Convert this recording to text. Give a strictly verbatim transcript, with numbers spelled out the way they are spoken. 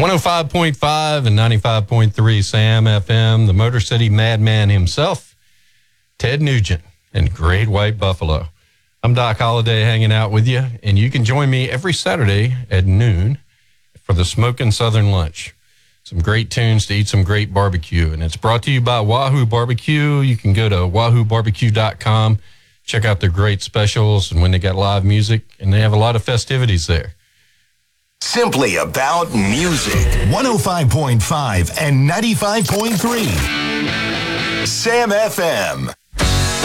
one oh five point five and ninety-five point three Sam F M, the Motor City Madman himself, Ted Nugent, and Great White Buffalo. I'm Doc Holliday hanging out with you, and you can join me every Saturday at noon for the Smokin' Southern Lunch. Some great tunes to eat some great barbecue, and it's brought to you by Wahoo Barbecue. You can go to wahoo barbecue dot com, check out their great specials and when they got live music, and they have a lot of festivities there. Simply about music. one oh five point five and ninety-five point three. Sam F M.